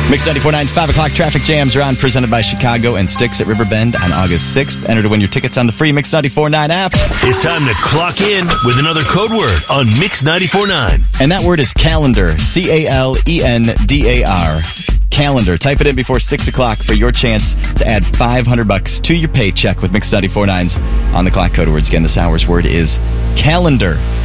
Mix 94.9's 5 o'clock traffic jams are on, presented by Chicago and Styx at Riverbend on August 6th. Enter to win your tickets on the free Mix 94.9 app. It's time to clock in with another code word on Mix 94.9. And that word is calendar. CALENDAR. Calendar. Type it in before 6 o'clock for your chance to add $500 to your paycheck with Mix 94.9's On the Clock code words. Again, this hour's word is calendar.